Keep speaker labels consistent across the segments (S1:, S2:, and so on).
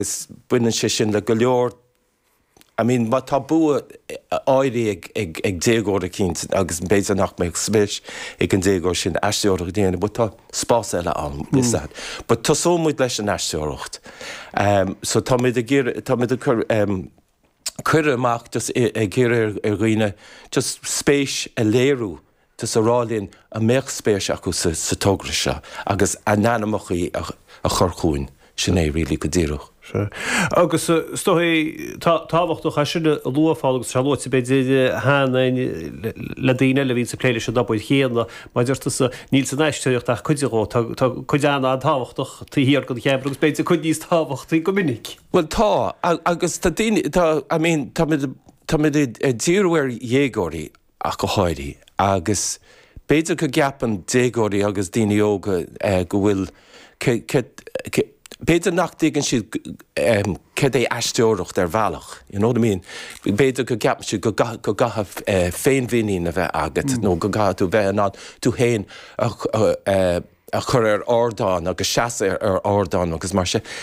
S1: Is buine sé sin le go leor I mean, ma tá bua áirí ag déagóir a cínt agus béidir nach méid spéis ag an déagóir sin eisteoireach déana, but tá spás eile an, is that. But tá sómúid leis an eisteoireacht. So tá mid a cur amach just ag ggéir ar ghuine just spéis a léirú just a rálíonn a méach spéis acu sa tógra se agus a nanamachaí a chorchúin sin é rilí go ddíireach.
S2: Agus stohí táhachtach a sinna luafáil agus seálóid beidir hána le daine le bhín sa pléile se dobaid chéanna, má dúirta sa níl san eisteoireacht ach chuidiró chuideanna an táhachtach tí híar go cheamh agus beidir chuid níos táhachtaí go minic.
S1: Well tá agus tá daine tá mid díorhar dhégóirí ach go háirí agus beidir go gapan dhégóirí agus daine óga go bhfuil Beidir nach digan siad ced é eisteoireacht ar bhealach, you know what I mean? Beidir go gapan siad go gatha féinmhíní a bheith agat, nó go gatha tú bheith ná tú héin a chur ar ordáin agus seasa ar ordáin agus mar se.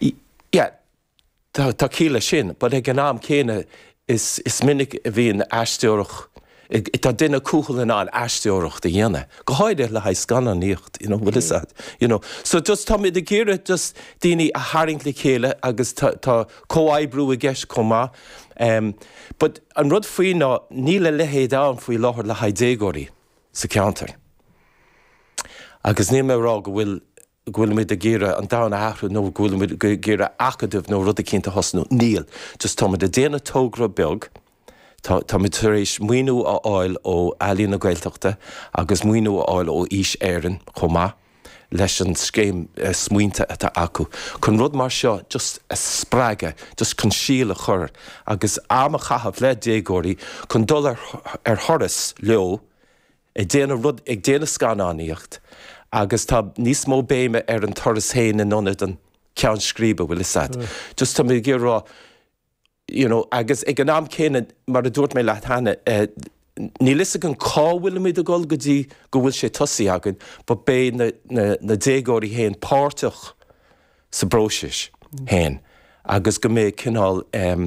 S1: Tá cíle sin, but ag an am céine is minic a bhíon eisteoireach Tá duine cúchail an eisteoireacht a dhéana. Go háidir le haid scanan níocht, what is that? So just tá mid a géire just daoine a haring le chéile agus tá cóhaidbrú a gceist comá. But an rud faoi ná ní le lehéad an faoi láthir le haid déagóirí sa ceantar. Agus ní mé rá go bhfuil mid a géire an dána aithre nó bhfuil mid a géire acadamh nó rud a cinnta hosnú níl. Just tá mid a déana tógra beag, Tá mid éis muoinú á áil ó ealaíonn na Gaeltachta agus muoinú á áil ó Ís Éireann chomá leis an scéim smaointe atá acu. Chun rud mar seo just a sppraige, just chun síl a chur agus am a chahabh le déagóirí chun dul ar thoras leo ag déana scanáníocht agus tá níos mó béime ar an thoras héin in nonad an ceann scríbe bhfuil is sad. Just tá mid gur rá agus ag an am céine mar a dúirt mé leat hána, ní lisa an cáhfuil mid a gáil go dtí go bhfuil sé tosaí agan, ba bé na déagóirí héin páirteach sa bróisis héin, agus go mé cinál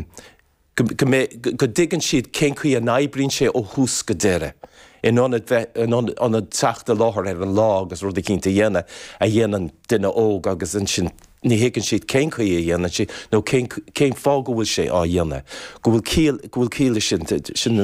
S1: go dtigann siad cén chuí a naibríonn sé ó thús go deire. In anad teachta láthair ar an lá agus rud a cinnta dhéana a dhéanaan duine óg agus an sin ní héann siad cén chuí a dhéanaan si nó cén fág go bhfuil sé á dhéana. Go bhfuil cíle sin